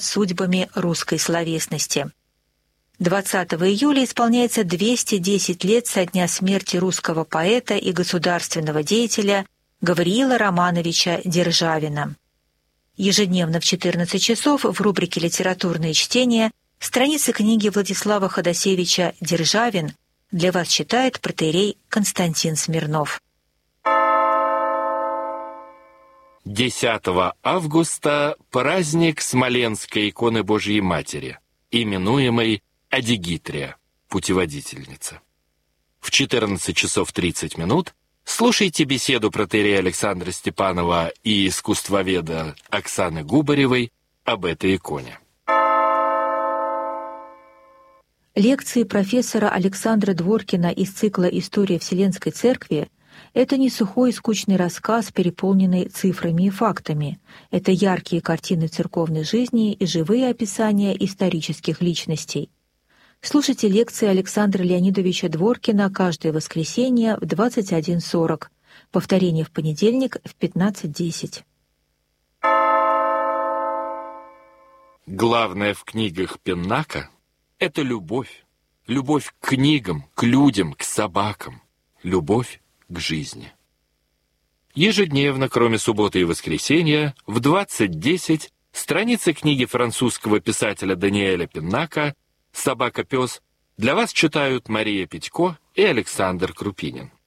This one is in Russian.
судьбами русской словесности. 20 июля исполняется 210 лет со дня смерти русского поэта и государственного деятеля Гавриила Романовича Державина. Ежедневно в 14 часов в рубрике «Литературные чтения» страницы книги Владислава Ходосевича «Державин» для вас читает протоиерей Константин Смирнов. 10 августа праздник Смоленской иконы Божией Матери, именуемой Адигитрия, путеводительница. В 14 часов 30 минут слушайте беседу протоиерея Александра Степанова и искусствоведа Оксаны Губаревой об этой иконе. Лекции профессора Александра Дворкина из цикла «История Вселенской Церкви» — это не сухой и скучный рассказ, переполненный цифрами и фактами. Это яркие картины церковной жизни и живые описания исторических личностей. Слушайте лекции Александра Леонидовича Дворкина каждое воскресенье в 21:40, повторение в понедельник в 15:10. Главное в книгах Пеннака — это любовь. Любовь к книгам, к людям, к собакам. Любовь к жизни. Ежедневно, кроме субботы и воскресенья, в 20:10 страницы книги французского писателя Даниэля Пеннака «Собака-пес» для вас читают Мария Петько и Александр Крупинин.